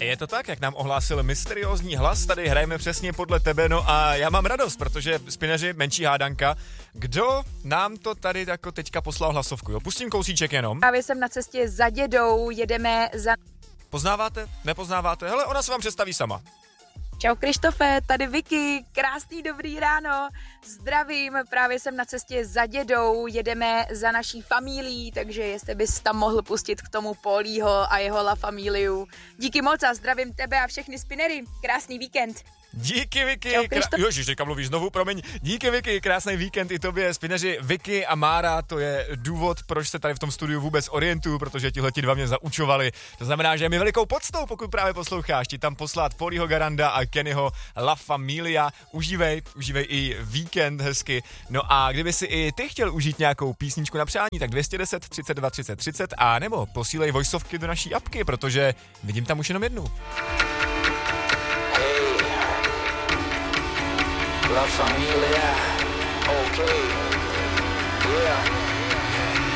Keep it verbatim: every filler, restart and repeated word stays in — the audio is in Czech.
Je to tak, jak nám ohlásil mysteriózní hlas, tady hrajeme přesně podle tebe, no a já mám radost, protože spineři, menší hádanka, kdo nám to tady jako teďka poslal hlasovku, jo? Pustím kousíček jenom. Právě jsem na cestě za dědou, jedeme za... Poznáváte? Nepoznáváte? Hele, ona se vám představí sama. Čau Krištofe, tady Vicky, krásný dobrý ráno, zdravím, právě jsem na cestě za dědou, jedeme za naší familií, takže jestli bys tam mohl pustit k tomu Polího a jeho La Familiu. Díky moc a zdravím tebe a všechny spinery, krásný víkend. Díky Vicky, Čau, krá... Jožiš, teďka mluvíš znovu, promiň. Díky Vicky, krásný víkend i tobě, spineři Vicky a Mára, to je důvod, proč se tady v tom studiu vůbec orientuju, protože tihleti dva mě zaučovali. To znamená, že je mi velikou poctou, pokud právě posloucháš, ti tam poslat Pollyho Garanda a Kennyho La Familia. Užívej, užívej i víkend hezky. No a kdyby si i ty chtěl užít nějakou písničku na přání, tak dvě stě deset třicet dva třicet třicet a nebo posílej voiceovky do naší apky, protože vidím tam už jenom jednu. La Familia, okay.